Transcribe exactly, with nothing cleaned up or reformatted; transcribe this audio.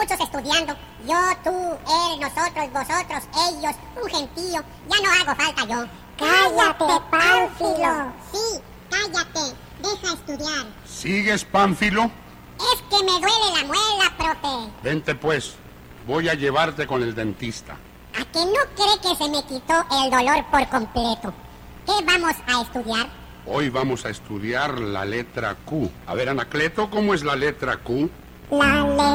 muchos estudiando. Yo, tú, él, nosotros, vosotros, ellos, un gentío. Ya no hago falta yo. ¡Cállate, Pánfilo! Sí, cállate. Deja estudiar. ¿Sigues, Pánfilo? Es que me duele la muela, profe. Vente pues, voy a llevarte con el dentista. ¿A que no cree que se me quitó el dolor por completo? ¿Qué vamos a estudiar? Hoy vamos a estudiar la letra Q. A ver, Anacleto, ¿cómo es la letra Q? La letra